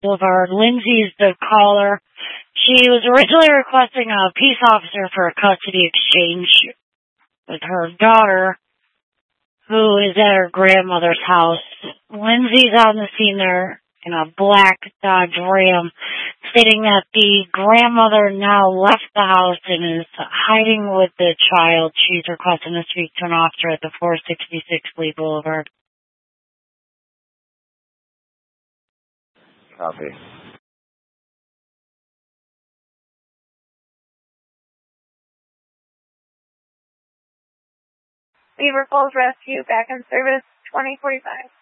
Boulevard. Lindsay's the caller. She was originally requesting a peace officer for a custody exchange with her daughter, who is at her grandmother's house. Lindsay's on the scene there in a black Dodge Ram, stating that the grandmother now left the house and is hiding with the child. She's requesting to speak to an officer at the 466 Lee Boulevard. Copy. Beaver Falls Rescue, back in service, 2045.